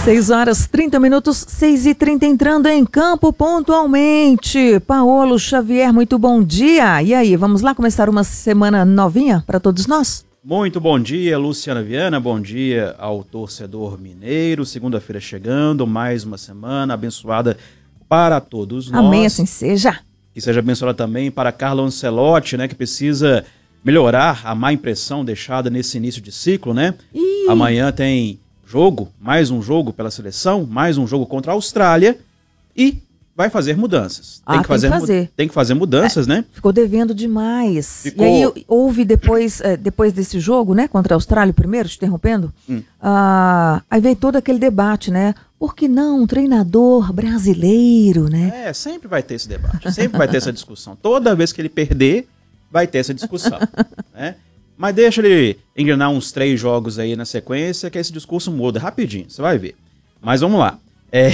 6h30, 6h30, entrando em campo pontualmente. Paulo Xavier, muito bom dia. E aí, vamos lá começar uma semana novinha para todos nós? Muito bom dia, Luciana Viana, bom dia ao torcedor mineiro. Segunda-feira chegando, mais uma semana abençoada para todos nós. Amém, assim seja. Que seja abençoada também para Carlo Ancelotti, né, que precisa melhorar a má impressão deixada nesse início de ciclo, né? Amanhã tem jogo, mais um jogo pela seleção, mais um jogo contra a Austrália e vai fazer mudanças. Tem que fazer mudanças, né? Ficou devendo demais. E aí houve depois desse jogo, né, contra a Austrália, primeiro, te interrompendo, aí veio todo aquele debate, né? Por que não um treinador brasileiro, né? Sempre vai ter esse debate, sempre vai ter essa discussão. Toda vez que ele perder, vai ter essa discussão, né? Mas deixa ele engrenar uns 3 jogos aí na sequência, que esse discurso muda rapidinho, você vai ver. Mas vamos lá.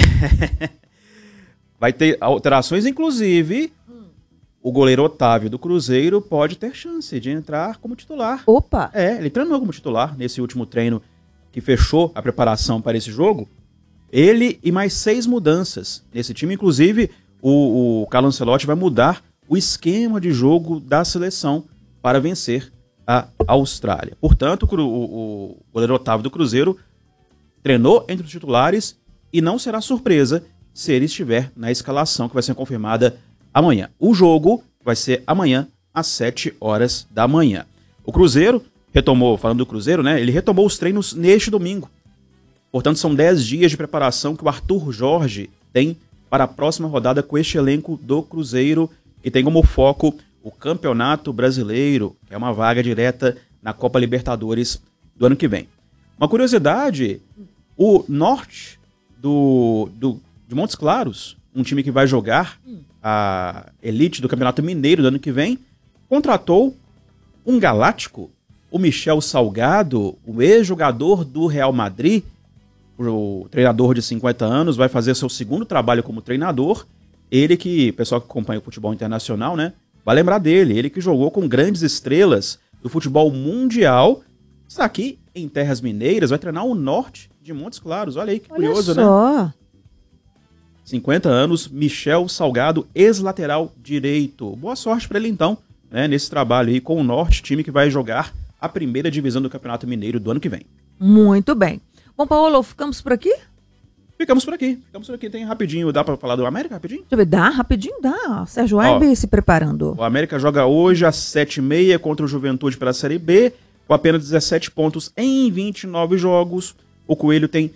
Vai ter alterações, inclusive, o goleiro Otávio do Cruzeiro pode ter chance de entrar como titular. Opa! Ele treinou como titular nesse último treino que fechou a preparação para esse jogo. Ele e mais 6 mudanças nesse time, inclusive o Carlo Ancelotti vai mudar o esquema de jogo da seleção para vencer a Austrália. Portanto, o goleiro Otávio do Cruzeiro treinou entre os titulares e não será surpresa se ele estiver na escalação que vai ser confirmada amanhã. O jogo vai ser amanhã às 7 horas da manhã. O Cruzeiro retomou, falando do Cruzeiro, né? Ele retomou os treinos neste domingo. Portanto, são 10 dias de preparação que o Arthur Jorge tem para a próxima rodada com este elenco do Cruzeiro, que tem como foco o Campeonato Brasileiro, que é uma vaga direta na Copa Libertadores do ano que vem. Uma curiosidade, o Norte de Montes Claros, um time que vai jogar a elite do Campeonato Mineiro do ano que vem, contratou um galáctico, o Michel Salgado, o ex-jogador do Real Madrid, o treinador de 50 anos, vai fazer seu segundo trabalho como treinador. Ele que, o pessoal que acompanha o futebol internacional, né, vai lembrar dele. Ele que jogou com grandes estrelas do futebol mundial. Está aqui em Terras Mineiras, vai treinar o Norte de Montes Claros. Olha aí que curioso, né? 50 anos, Michel Salgado, ex-lateral direito. Boa sorte para ele então, né, nesse trabalho aí com o Norte, time que vai jogar a primeira divisão do Campeonato Mineiro do ano que vem. Muito bem. Bom, Paulo, ficamos por aqui? Ficamos por aqui. Tem rapidinho, dá pra falar do América rapidinho? Deixa eu ver, dá, rapidinho dá. Sérgio Aibe se preparando. O América joga hoje às 7h30 contra o Juventude pela Série B, com apenas 17 pontos em 29 jogos. O Coelho tem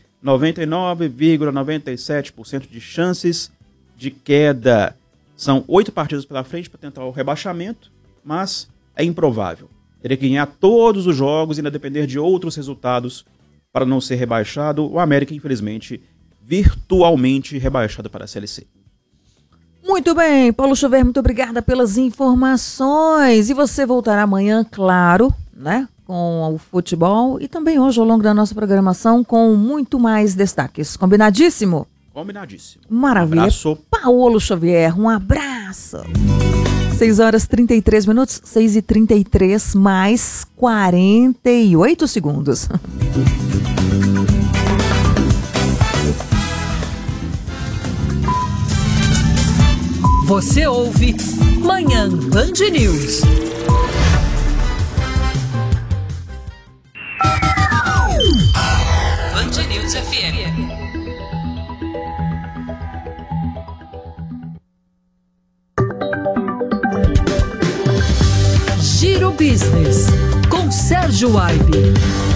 99,97% de chances de queda. São 8 partidas pela frente para tentar o rebaixamento, mas é improvável. Teria que ganhar todos os jogos e ainda depender de outros resultados para não ser rebaixado. O América, infelizmente, virtualmente rebaixado para a Série C. Muito bem, Paulo Xavier, muito obrigada pelas informações. E você voltará amanhã, claro, né, com o futebol e também hoje ao longo da nossa programação com muito mais destaques. Combinadíssimo? Combinadíssimo. Maravilha. Um abraço. Paulo Xavier, um abraço. 6h33, 6h33 mais 48 segundos. Você ouve Manhã Band News. Band News FM. Giro Business, com Sérgio Aibe.